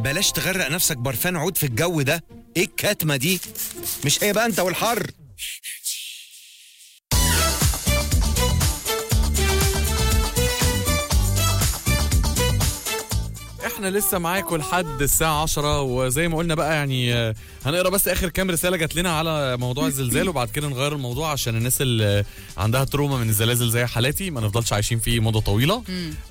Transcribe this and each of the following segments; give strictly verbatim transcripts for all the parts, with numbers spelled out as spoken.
بلاش تغرق نفسك برفان عود في الجو ده. ايه الكتمة دي؟ مش هي بقى انت والحر. احنا لسه معاكم لحد الساعة عشرة، وزي ما قلنا بقى يعني هنقرا بس اخر كام رسالة جات لنا على موضوع الزلزال، وبعد كده نغير الموضوع عشان الناس اللي عندها تروما من الزلازل زي حالاتي ما نفضلش عايشين فيه مدة طويلة.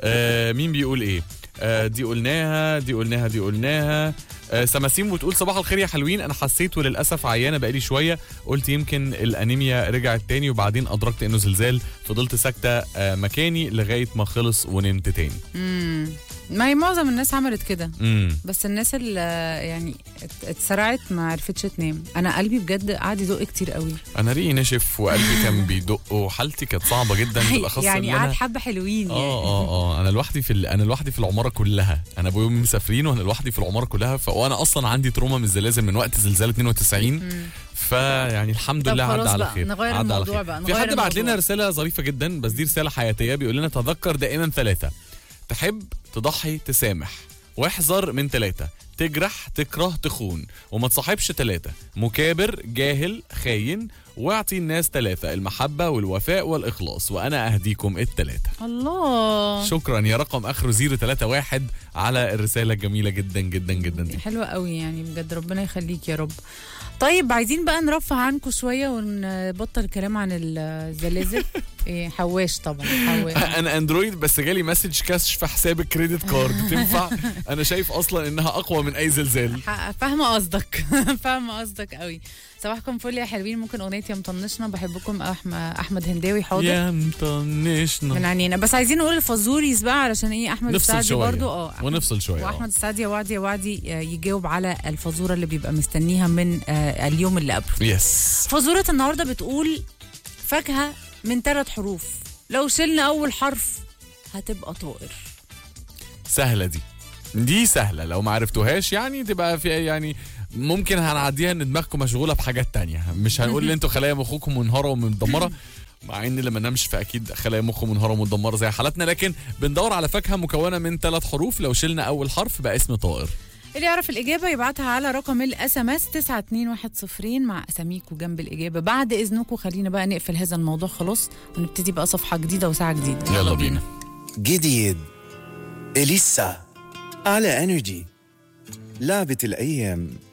آه مين بيقول ايه؟ آه دي قلناها دي قلناها دي قلناها آه سماسيم بتقول صباح الخير يا حلوين، انا حسيت وللاسف عيانه بقالي شويه، قلت يمكن الانيميا رجعت تاني وبعدين ادركت انه زلزال، فضلت ساكته آه مكاني لغايه ما خلص ونمت تاني. امم ما هي معظم الناس عملت كده، امم بس الناس اللي يعني اتسرعت ما عرفتش تنام. انا قلبي بجد قعد يدق كتير قوي، انا ريقي نشف وقلبي كان بيدق وحالتي كانت صعبه جدا بالاخص يعني قعد حبه حلوين يعني. اه اه اه انا لوحدي في ال... انا لوحدي في العماره كلها، انا ابويا وامي مسافرين وانا لوحدي في العماره كلها، وانا اصلا عندي تروما من الزلازل من وقت زلزال اتنين وتسعين. فيعني الحمد لله عدى على خير. نغير عدى على الموضوع بقى. في حد بعت لنا رساله ظريفه جدا بس دي رساله حياتيه، بيقول لنا تذكر دائما ثلاثه: تحب، تضحي، تسامح، واحذر من ثلاثة: تجرح، تكره، تخون، وما تصاحبش ثلاثة: مكابر، جاهل، خاين، واعطي الناس ثلاثة: المحبة والوفاء والإخلاص، وأنا أهديكم الثلاثة. الله، شكرا يا رقم آخره صفر ثلاثة واحد على الرسالة الجميلة جدا جدا جدا دي. حلوة قوي يعني بجد، ربنا يخليك يا رب. طيب عايزين بقى نرفع عنكم شويه ونبطل كلام عن الزلازل. ايه حواش طبعا حواش. انا اندرويد بس جالي مسج كشف حساب الكريدت كارد تنفع؟ انا شايف اصلا انها اقوى من اي زلزال. فاهمه قصدك فاهمه قصدك قوي. صباحكم فل يا حلوين، ممكن اغنيه يا مطنشنا؟ بحبكم احمد هنداوي. حاضر يا مطنشنا من عينينا، بس عايزين نقول الفازوريز بقى علشان ايه احمد السعدي برضو اه ونفصل شويه، واحمد السعدي يا وعدي يا وعدي يجاوب على الفازوره اللي بيبقى مستنيها من آه اليوم اللي قبله. يس. فازوره النهارده بتقول فاكهه من ثلاث حروف، لو شلنا اول حرف هتبقى طائر. سهله دي دي سهله، لو ما عرفتوهاش يعني تبقى في يعني ممكن هنعديها ان دماغكم مشغوله بحاجات تانية، مش هنقول ان انتوا خلايا مخكم منهاره ومدمره، مع ان اللي ما نامش فاكيد خلايا مخه منهاره ومدمره زي حالتنا، لكن بندور على فاكهه مكونه من ثلاث حروف لو شلنا اول حرف بقى اسم طائر. اللي يعرف الإجابة يبعتها على رقم الاس ام اس تسعة اتنين واحد صفر مع أساميكوا جنب الإجابة. بعد إذنكم خلينا بقى نقفل هذا الموضوع خلاص ونبتدي بقى صفحة جديدة وساعة جديدة. يلا, يلا بينا. جديد إليسا على انرجي، لعبة الأيام.